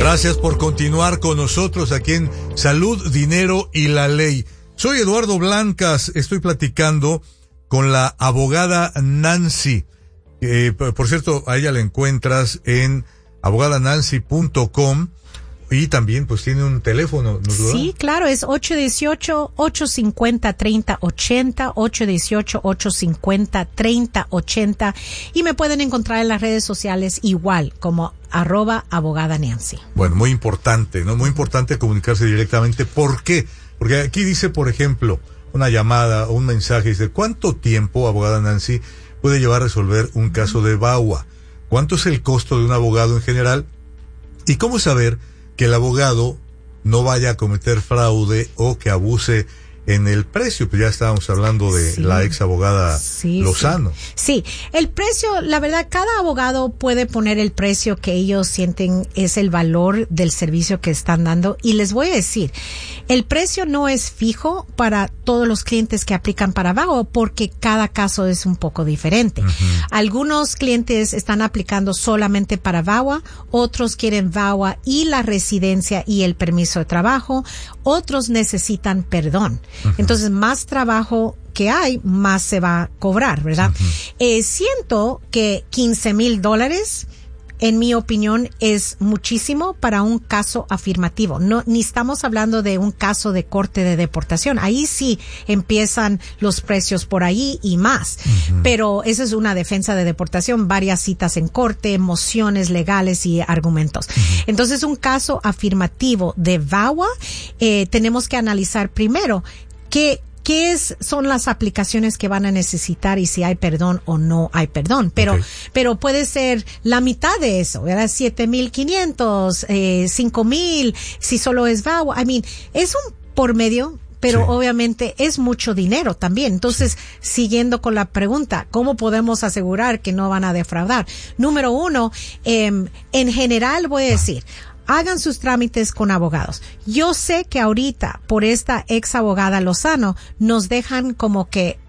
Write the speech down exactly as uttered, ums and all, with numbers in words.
Gracias por continuar con nosotros aquí en Salud, Dinero y la Ley. Soy Eduardo Blancas, estoy platicando con la abogada Nancy. Eh, por cierto, a ella la encuentras en abogada nancy punto com y también pues tiene un teléfono, ¿no? Sí, claro, es ocho uno ocho, ocho cinco cero, tres cero ocho cero, ocho uno ocho, ocho cinco cero, tres cero ocho cero y me pueden encontrar en las redes sociales igual como arroba abogada Nancy. Bueno, muy importante, ¿no? Muy importante comunicarse directamente. ¿Por qué? Porque aquí dice, por ejemplo, una llamada o un mensaje, dice, ¿cuánto tiempo, abogada Nancy, puede llevar a resolver un caso de V A W A? ¿Cuánto es el costo de un abogado en general? ¿Y cómo saber que el abogado no vaya a cometer fraude o que abuse en el precio? Pues ya estábamos hablando de sí, la ex abogada sí, Lozano. Sí. sí, el precio, la verdad, cada abogado puede poner el precio que ellos sienten es el valor del servicio que están dando. Y les voy a decir, el precio no es fijo para todos los clientes que aplican para V A W A porque cada caso es un poco diferente. Uh-huh. Algunos clientes están aplicando solamente para V A W A, otros quieren V A W A y la residencia y el permiso de trabajo, otros necesitan perdón. Uh-huh. Entonces, más trabajo que hay, más se va a cobrar, ¿verdad? Uh-huh. Eh, siento que quince mil dólares, en mi opinión, es muchísimo para un caso afirmativo. No, ni estamos hablando de un caso de corte de deportación. Ahí sí empiezan los precios por ahí y más. Uh-huh. Pero esa es una defensa de deportación, varias citas en corte, mociones legales y argumentos. Uh-huh. Entonces, un caso afirmativo de V A W A, eh, tenemos que analizar primero qué ¿Qué es, son las aplicaciones que van a necesitar y si hay perdón o no hay perdón? Pero, okay. pero puede ser la mitad de eso, ¿verdad? siete mil quinientos, eh, cinco mil, si solo es V A W A. I mean, es un por medio, pero sí, obviamente es mucho dinero también. Entonces, sí, siguiendo con la pregunta, ¿cómo podemos asegurar que no van a defraudar? Número uno, eh, en general voy a decir, hagan sus trámites con abogados. Yo sé que ahorita, por esta ex abogada Lozano, nos dejan como que